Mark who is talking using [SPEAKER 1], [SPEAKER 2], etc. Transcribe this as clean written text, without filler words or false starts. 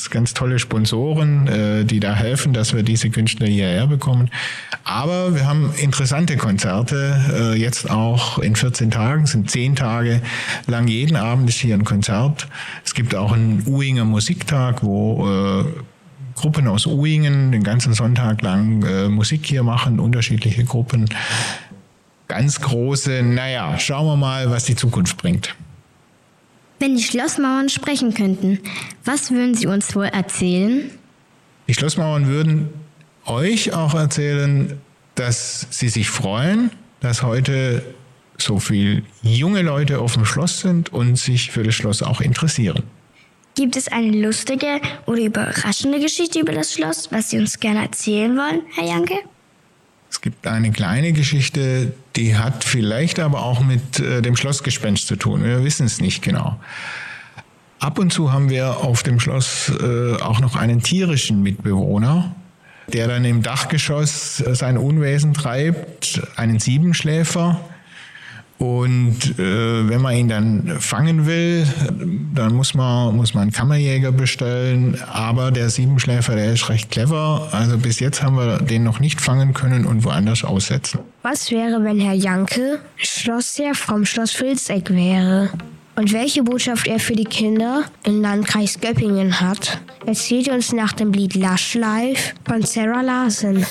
[SPEAKER 1] ganz tolle Sponsoren, die da helfen, dass wir diese Künstler hierher bekommen. Aber wir haben interessante Konzerte, jetzt auch in 14 Tagen, sind 10 Tage lang, jeden Abend ist hier ein Konzert. Es gibt auch einen Uhinger Musiktag, wo Gruppen aus Uhingen den ganzen Sonntag lang Musik hier machen, unterschiedliche Gruppen. Ganz große, schauen wir mal, was die Zukunft bringt.
[SPEAKER 2] Wenn die Schlossmauern sprechen könnten, was würden sie uns wohl erzählen?
[SPEAKER 1] Die Schlossmauern würden euch auch erzählen, dass sie sich freuen, dass heute so viele junge Leute auf dem Schloss sind und sich für das Schloss auch interessieren.
[SPEAKER 2] Gibt es eine lustige oder überraschende Geschichte über das Schloss, was Sie uns gerne erzählen wollen, Herr Janke?
[SPEAKER 1] Es gibt eine kleine Geschichte, die hat vielleicht aber auch mit dem Schlossgespenst zu tun. Wir wissen es nicht genau. Ab und zu haben wir auf dem Schloss auch noch einen tierischen Mitbewohner, der dann im Dachgeschoss sein Unwesen treibt, einen Siebenschläfer. Und wenn man ihn dann fangen will, dann muss man einen Kammerjäger bestellen. Aber der Siebenschläfer, der ist recht clever. Also bis jetzt haben wir den noch nicht fangen können und woanders aussetzen.
[SPEAKER 3] Was wäre, wenn Herr Janke Schlossherr vom Schloss Vilseck wäre? Und welche Botschaft er für die Kinder im Landkreis Göppingen hat, erzählt uns nach dem Lied Lush Life von Sarah Larsen.